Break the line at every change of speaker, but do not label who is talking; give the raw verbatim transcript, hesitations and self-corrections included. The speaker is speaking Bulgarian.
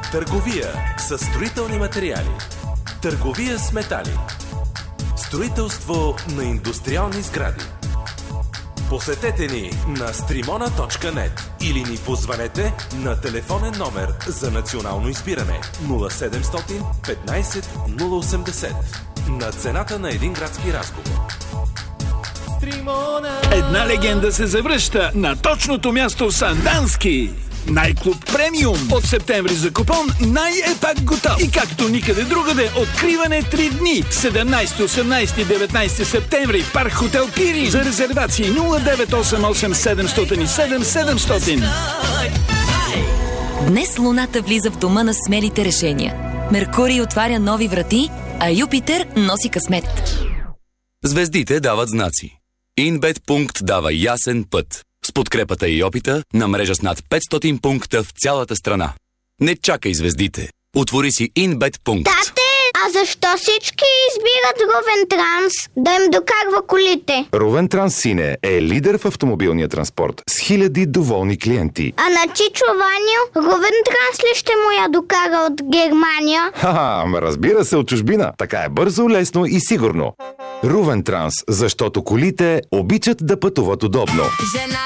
Търговия с строителни материали. Търговия с метали. Строителство на индустриални сгради. Посетете ни на стримона точка нет или ни позванете на телефонен номер за национално избиране нула седемстотин петнайсет нула осемдесет на цената на един градски разговор.
Една легенда се завръща на точното място Сандански. Най-клуб премиум от септември за купон най-е пак готов. И както никъде другаде, откриване три дни. седемнайсети, осемнайсети и деветнайсети септември в Парк Хотел Пирин. За резервации нула девет осем осем седемстотин и седем седемстотин.
Днес Луната влиза в дома на смелите решения. Меркурий отваря нови врати, а Юпитер носи късмет.
Звездите дават знаци. Инбет пункт дава ясен път. С подкрепата и опита на мрежа с над петстотин пункта в цялата страна. Не чакай звездите. Отвори си Инбет пункт.
Тате, а защо всички избират Ровен Транс да им докарва колите?
Ровен Транс Сине е лидер в автомобилния транспорт с хиляди доволни клиенти.
А на Чичо Ваню Ровен Транс ли ще му я докара от Германия?
Ха-ха, разбира се, от чужбина. Така е бързо, лесно и сигурно. Ровен Транс, защото колите обичат да пътуват удобно.
Жена